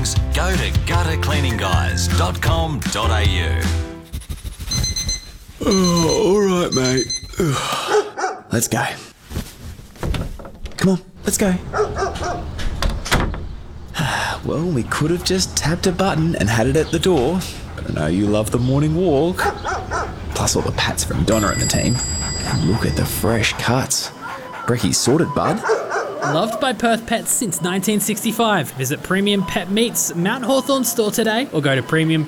mornings, go to guttercleaningguys.com.au. Oh, all right, mate. Let's go. Come on, let's go. Well, we could have just tapped a button and had it at the door, but I know you love the morning walk. Plus all the pats from Donna and the team. And look at the fresh cuts. Brecky's sorted, bud. Loved by Perth pets since 1965. Visit Premium Pet Meats Mount Hawthorn store today or go to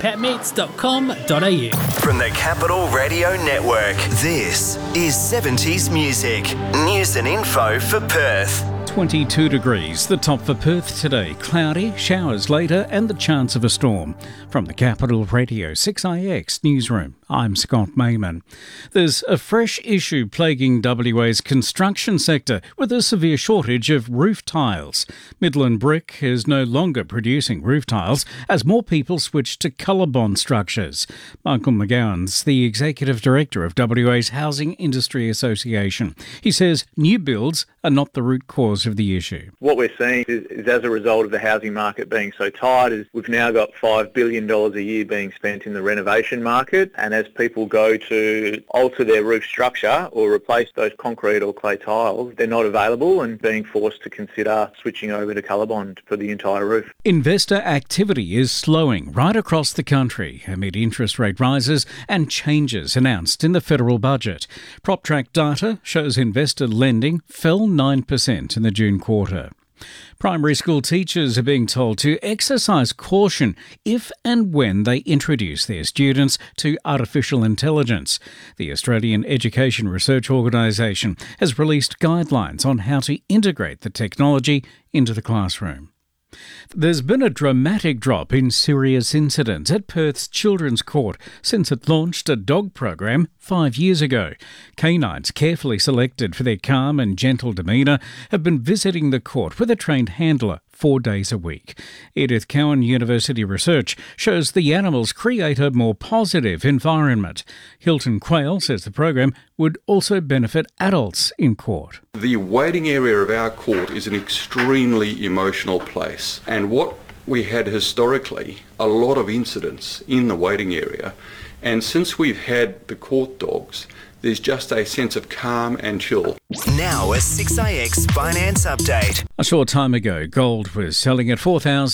premiumpetmeats.com.au. From the Capital Radio Network, this is 70s Music. News and info for Perth. 22 degrees, the top for Perth today. Cloudy, showers later and the chance of a storm. From the Capital Radio 6IX newsroom, I'm Scott Mayman. There's a fresh issue plaguing WA's construction sector with a severe shortage of roof tiles. Midland Brick is no longer producing roof tiles as more people switch to ColourBond structures. Michael McGowan's the Executive Director of WA's Housing Industry Association. He says new builds are not the root cause of the issue. What we're seeing is as a result of the housing market being so tight, is we've now got $5 billion a year being spent in the renovation market, and as people go to alter their roof structure or replace those concrete or clay tiles, they're not available and being forced to consider switching over to ColourBond for the entire roof. Investor activity is slowing right across the country amid interest rate rises and changes announced in the federal budget. PropTrack data shows investor lending fell 9% in the June quarter. Primary school teachers are being told to exercise caution if and when they introduce their students to artificial intelligence. The Australian Education Research Organisation has released guidelines on how to integrate the technology into the classroom. There's been a dramatic drop in serious incidents at Perth's Children's Court since it launched a dog program 5 years ago. Canines carefully selected for their calm and gentle demeanour have been visiting the court with a trained handler 4 days a week. Edith Cowan University research shows the animals create a more positive environment. Hilton Quayle says the program would also benefit adults in court. The waiting area of our court is an extremely emotional place, and what we had historically, a lot of incidents in the waiting area, and since we've had the court dogs, there's just a sense of calm and chill. Now a 6IX finance update. A short time ago, gold was selling at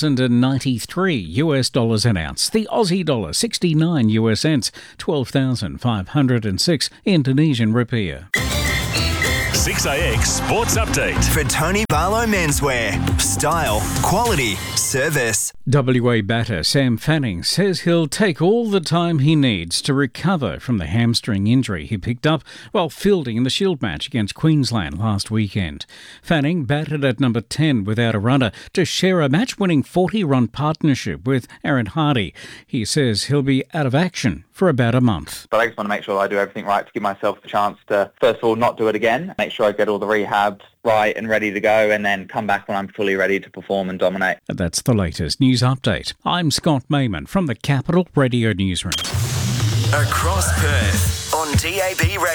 $4,093 an ounce. The Aussie dollar 69 US cents, 12,506 Indonesian rupiah. 6IX Sports Update. For Tony Barlow Menswear. Style, quality, service. WA batter Sam Fanning says he'll take all the time he needs to recover from the hamstring injury he picked up while fielding in the Shield match against Queensland last weekend. Fanning batted at number 10 without a runner to share a match-winning 40-run partnership with Aaron Hardy. He says he'll be out of action for about a month. But I just want to make sure I do everything right to give myself the chance to, first of all, not do it again, make sure I get all the rehabs right and ready to go, and then come back when I'm fully ready to perform and dominate. That's the latest news update. I'm Scott Mayman from the Capital Radio Newsroom. Across Perth on DAB Radio.